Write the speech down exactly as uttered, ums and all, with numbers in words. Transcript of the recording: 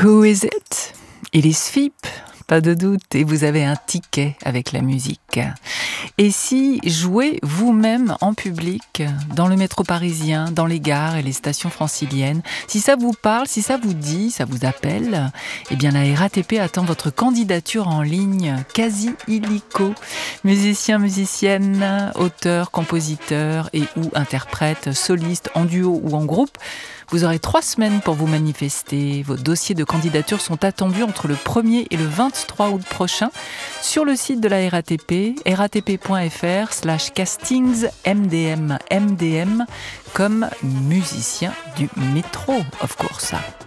Who is it? It is Phip, pas de doute, et vous avez un ticket avec la musique. Et si jouez vous-même en public, dans le métro parisien, dans les gares et les stations franciliennes, si ça vous parle, si ça vous dit, ça vous appelle, eh bien la R A T P attend votre candidature en ligne, quasi illico. Musiciens, musiciennes, auteurs, compositeurs et ou interprètes, solistes, en duo ou en groupe, vous aurez trois semaines pour vous manifester. Vos dossiers de candidature sont attendus entre le premier et le vingt-trois août prochain sur le site de la R A T P, ratp.fr slash castings mdm mdm comme musicien du métro, of course.